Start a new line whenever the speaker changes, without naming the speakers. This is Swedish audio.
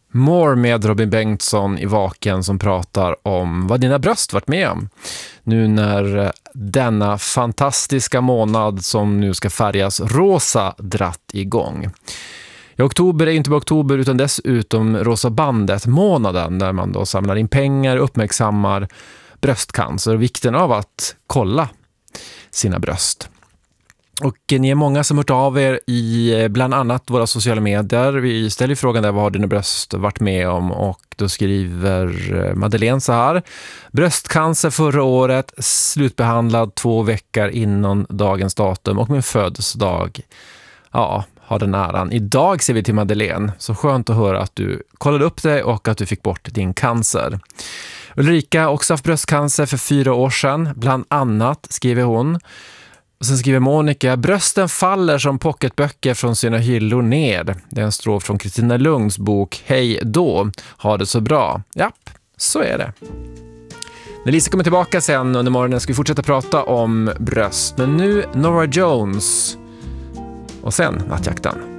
More med Robin Bengtsson i Vaken som pratar om vad dina bröst varit med om. Nu när denna fantastiska månad som nu ska färgas rosa dratt igång. I oktober är inte bara oktober utan dessutom Rosa bandet-månaden där man då samlar in pengar och uppmärksammar bröstcancer och vikten av att kolla sina bröst. Och ni är många som hört av er i bland annat våra sociala medier. Vi ställer frågan där, vad har dina bröst varit med om? Och då skriver Madeleine så här: bröstcancer förra året, slutbehandlad 2 veckor innan dagens datum och min födelsedag. Ja, har den äran. Idag ser vi till Madeleine. Så skönt att höra att du kollade upp dig och att du fick bort din cancer. Ulrika har också haft bröstcancer för 4 år sedan. Bland annat skriver hon. Och sen skriver Monica: brösten faller som pocketböcker från sina hyllor ner. Det är en strof från Kristina Lunds bok Hej då, ha det så bra. Japp, så är det. När Lisa kommer tillbaka sen under morgonen ska vi fortsätta prata om bröst. Men nu Norah Jones och sen Nattjakten.